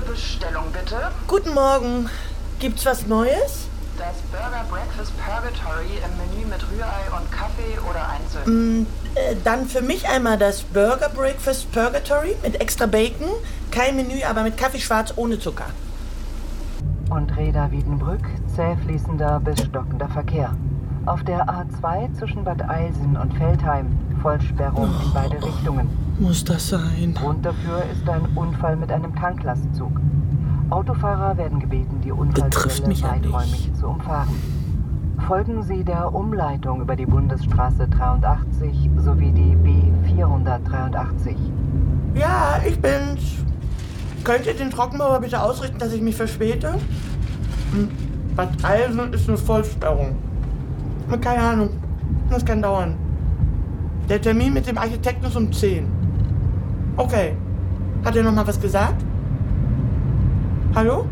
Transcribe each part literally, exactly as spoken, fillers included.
Bestellung bitte. Guten Morgen. Gibt's was Neues? Das Burger Breakfast Purgatory im Menü mit Rührei und Kaffee oder einzeln? Mm, äh, dann für mich einmal das Burger Breakfast Purgatory mit extra Bacon. Kein Menü, aber mit Kaffee schwarz ohne Zucker. Und Reda Wiedenbrück, zäh fließender bis stockender Verkehr. Auf der A zwei zwischen Bad Eilsen und Veltheim Vollsperrung Oh, in beide Richtungen. Muss das sein? Grund dafür ist ein Unfall mit einem Tanklastzug. Autofahrer werden gebeten, die Betrifft Unfallstelle mich ja weiträumig nicht. zu umfahren. Folgen Sie der Umleitung über die Bundesstraße dreiundachtzig sowie die B vierhundertdreiundachtzig. Ja, ich bin's. Könnt ihr den Trockenbauer bitte ausrichten, dass ich mich verspäte? Hm, Bad Eilsen ist eine Vollsperrung. Keine Ahnung. Das kann dauern. Der Termin mit dem Architekten ist um zehn. Okay. Hat er noch mal was gesagt? Hallo?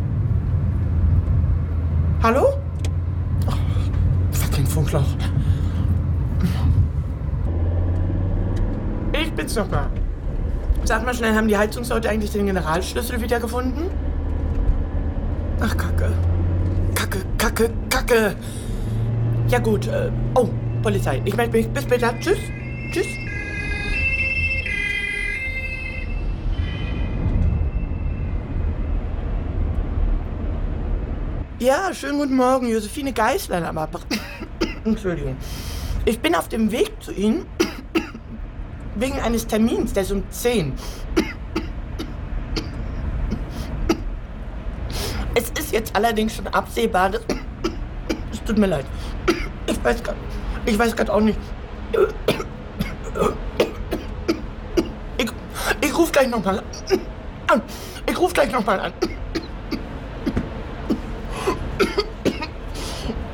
Hallo? Oh, fucking Funkloch. Ich bin's noch mal. Sag mal schnell, haben die Heizungsleute eigentlich den Generalschlüssel wiedergefunden? Ach, Kacke. Kacke, Kacke, Kacke. Ja gut, äh, oh, Polizei. Ich melde mich. Bis später. Tschüss. Tschüss. Ja, schönen guten Morgen, Josephine Geisler am Apparat. Entschuldigung. Ich bin auf dem Weg zu Ihnen wegen eines Termins, der ist um zehn. Es ist jetzt allerdings schon absehbar, dass... Es tut mir leid. Ich weiß gerade... Ich weiß gerade auch nicht... Ich, ich ruf gleich nochmal an. Ich ruf gleich nochmal an.